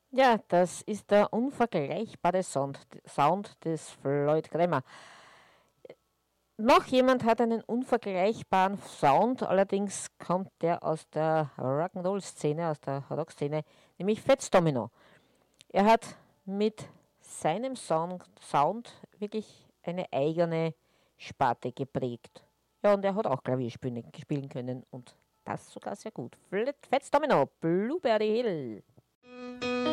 Ja, das ist der unvergleichbare Sound des Floyd Cramer. Noch jemand hat einen unvergleichbaren Sound, allerdings kommt der aus der Rock'n'Roll-Szene, aus der Rock-Szene, nämlich Fats Domino. Er hat mit seinem Sound wirklich eine eigene Sparte geprägt. Ja, und er hat auch spielen können und das sogar sehr gut. Fats Domino, Blueberry Hill.